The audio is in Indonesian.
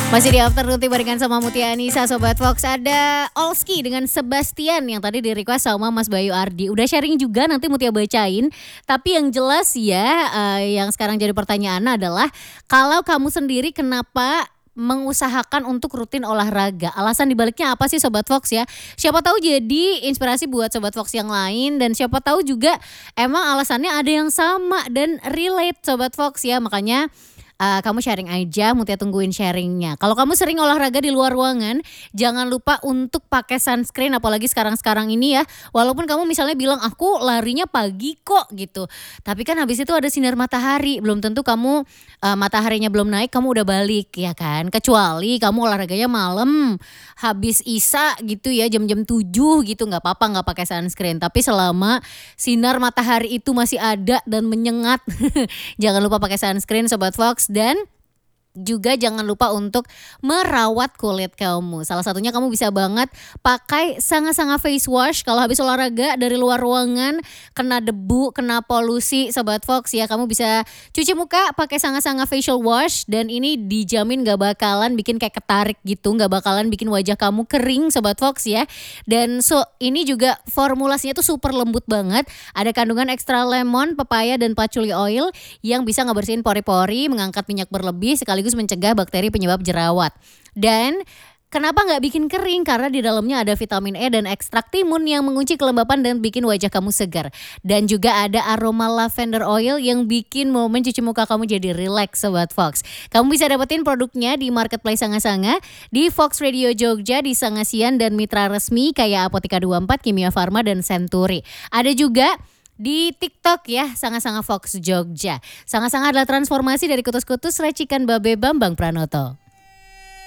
Masih di Afternoon Tea barengan sama Mutia Anissa, Sobat Fox. Ada Olski dengan Sebastian yang tadi di request sama Mas Bayu Ardi. Udah sharing juga, nanti Mutia bacain. Tapi yang jelas ya, yang sekarang jadi pertanyaan adalah, kalau kamu sendiri kenapa mengusahakan untuk rutin olahraga? Alasan dibaliknya apa sih Sobat Fox ya? Siapa tahu jadi inspirasi buat Sobat Fox yang lain, dan siapa tahu juga emang alasannya ada yang sama dan relate Sobat Fox ya. Makanya kamu sharing aja, Mutia tungguin sharingnya. Kalau kamu sering olahraga di luar ruangan, jangan lupa untuk pakai sunscreen, apalagi sekarang-sekarang ini ya. Walaupun kamu misalnya bilang aku larinya pagi kok gitu, tapi kan habis itu ada sinar matahari, belum tentu kamu mataharinya belum naik kamu udah balik ya kan. Kecuali kamu olahraganya malam, habis isya gitu ya, jam-jam 7 gitu, nggak apa-apa nggak pakai sunscreen. Tapi selama sinar matahari itu masih ada dan menyengat, jangan lupa pakai sunscreen Sobat Fox. Dan juga jangan lupa untuk merawat kulit kamu. Salah satunya kamu bisa banget pakai Sanga-Sanga face wash. Kalau habis olahraga dari luar ruangan, kena debu, kena polusi Sobat Fox ya, kamu bisa cuci muka pakai Sanga-Sanga facial wash. Dan ini dijamin gak bakalan bikin kayak ketarik gitu, gak bakalan bikin wajah kamu kering Sobat Fox ya. Dan ini juga formulasinya tuh super lembut banget. Ada kandungan ekstra lemon, pepaya dan patchouli oil yang bisa ngebersihin pori-pori, mengangkat minyak berlebih, sekaligus mencegah bakteri penyebab jerawat. Dan kenapa nggak bikin kering? Karena di dalamnya ada vitamin E dan ekstrak timun yang mengunci kelembapan dan bikin wajah kamu segar. Dan juga ada aroma lavender oil yang bikin momen cuci muka kamu jadi relax Sobat Fox. Kamu bisa dapetin produknya di marketplace Sanga-Sanga, di Fox Radio Jogja, di Sangasian dan mitra resmi kayak Apotika 24, Kimia Farma dan Century. Ada juga di TikTok ya, Sanga-Sanga Fox Jogja. Sanga-Sanga adalah transformasi dari kutus-kutus racikan Babe Bambang Pranoto.